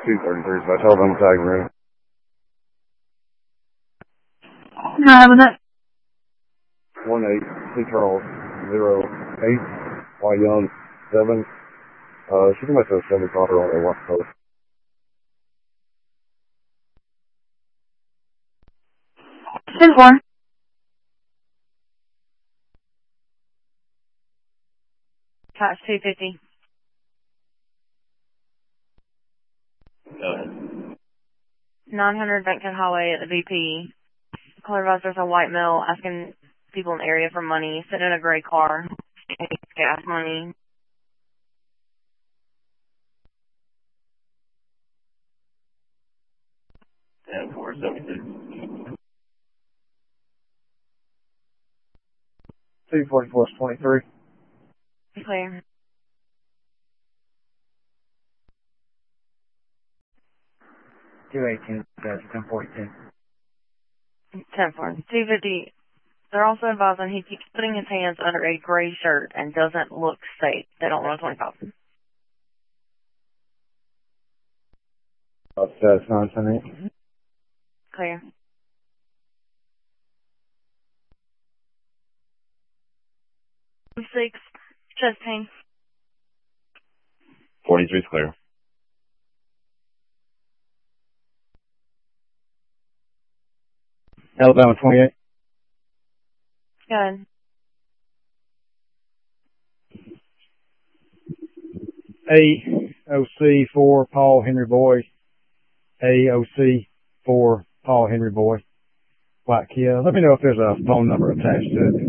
233 is my telephone tag room. No, was that? 18, C Charles, 08, Y Young, 7. She can make a 7 copper on the West Coast. 10-4. Catch 250. 900 Bankhead Highway at the VP. Caller advised there's a white male asking people in the area for money, sitting in a gray car, gas money. Yeah, 472. 244 is 23. Clear. $218, that's 1042. 10-4. 250. They're also advising he keeps putting his hands under a gray shirt and doesn't look safe. They don't want a 25. That's 978. Clear. 6, chest pain. 43 is clear. Alabama 28. Good. AOC for Paul Henry Boy. AOC for Paul Henry Boy. White Kia. Let me know if there's a phone number attached to it.